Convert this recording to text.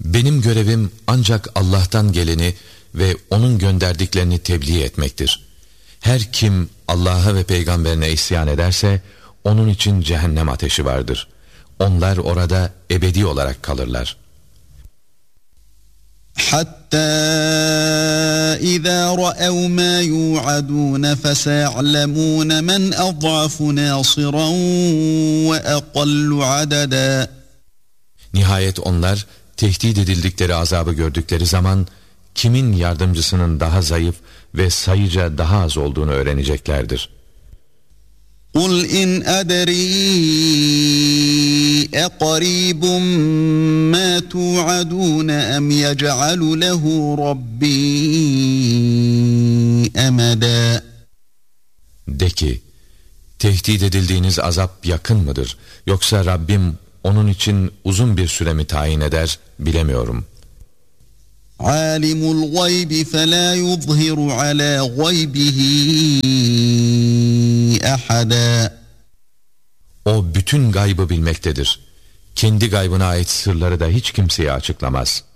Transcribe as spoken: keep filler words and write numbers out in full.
Benim görevim ancak Allah'tan geleni ve O'nun gönderdiklerini tebliğ etmektir. Her kim Allah'a ve peygamberine isyan ederse onun için cehennem ateşi vardır. Onlar orada ebedi olarak kalırlar. Hatta izâ ra'ev mâ yu'adûne feseya'lemûne men ad'afu nâsiran ve aqallu adada. Nihayet onlar tehdit edildikleri azabı gördükleri zaman kimin yardımcısının daha zayıf ve sayıca daha az olduğunu öğreneceklerdir. قُلْ إِنْ أَدْرِي أَقَرِيبٌ مَا تُوعَدُونَ أَمْ يَجْعَلُ لَهُ رَبِّي أَمَدًا. De ki, tehdit edildiğiniz azap yakın mıdır? Yoksa Rabbim onun için uzun bir süre mi tayin eder, bilemiyorum. عَالِمُ الْغَيْبِ فَلَا يُظْهِرُ عَلَى غَيْبِهِ أَحَدًا. O bütün gaybı bilmektedir. Kendi gaybına ait sırları da hiç kimseye açıklamaz.